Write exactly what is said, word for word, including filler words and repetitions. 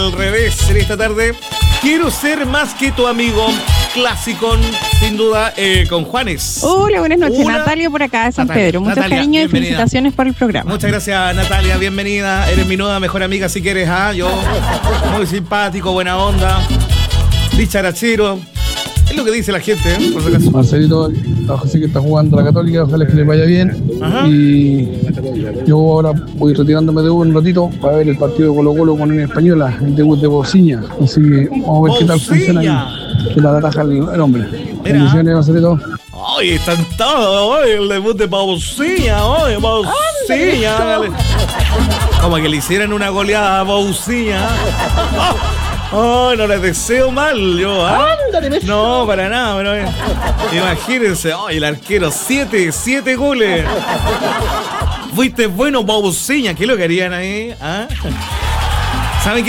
Al revés, en esta tarde, quiero ser más que tu amigo. Clásico, sin duda, eh, con Juanes. Hola, buenas noches. Una... Natalia por acá de San Natalia, Pedro. Muchos Natalia, cariños y bienvenida. felicitaciones por el programa. Muchas gracias, Natalia. Bienvenida. Eres mi nueva mejor amiga si quieres. ¿ah? Yo, muy simpático, buena onda, dicharachero. Es lo que dice la gente, ¿eh? Por si acaso. Marcelito, así que está jugando la Católica, ojalá que le vaya bien. Ajá. Y yo ahora voy retirándome de un ratito para ver el partido de Colo Colo con Unión Española, el debut de Bociña. Así que vamos a ver qué tal funciona ahí, que la ataja el, el hombre. Mira. Bendiciones, Marcelito. Ay, están todos, hoy el debut de Bauciña, hoy Bauciña. Como que le hicieran una goleada a Bauciña. Oh. Oh, no les deseo mal, yo, ¿ah? No, para nada, pero eh, imagínense, oh, el arquero, siete, siete goles. Fuiste bueno, Bauciña, ¿qué es lo que harían ahí? ¿Ah? ¿Saben qué?